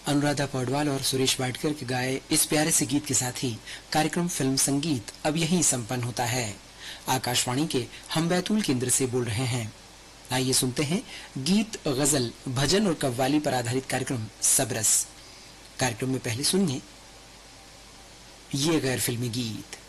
अनुराधा पौडवाल और सुरेश वाडकर के गाए इस प्यारे से गीत के साथ ही कार्यक्रम फिल्म संगीत अब यहीं संपन्न होता है। आकाशवाणी के हम बैतूल केंद्र से बोल रहे हैं। आइए सुनते हैं गीत, गजल, भजन और कव्वाली पर आधारित कार्यक्रम सबरस। कार्यक्रम में पहले सुनिए ये गैर फिल्मी गीत।